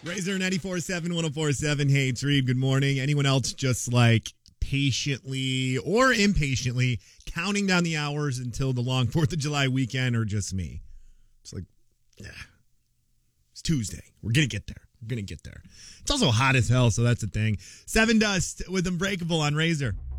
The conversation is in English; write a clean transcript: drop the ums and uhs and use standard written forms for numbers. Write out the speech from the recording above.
Razor 94.7, 104.7. Hey, it's Reed. Good morning. Anyone else just like patiently or impatiently counting down the hours until the long 4th of July weekend, or just me? It's like, yeah, it's Tuesday. We're going to get there. It's also hot as hell, so that's a thing. Seven Dust with Unbreakable on Razor.